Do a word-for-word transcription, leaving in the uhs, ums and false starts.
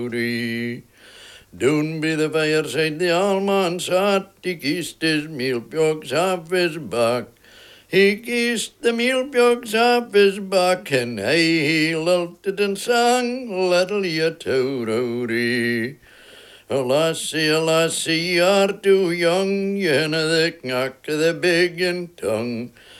Down by the fireside the old man sat, he kissed his mealpokes off his back. He kissed the mealpokes off his back, and aye he lilted and sang, little Yatowrowdy. Oh, lassie, oh, lassie, you're too young, you know the knack of the big and tongue.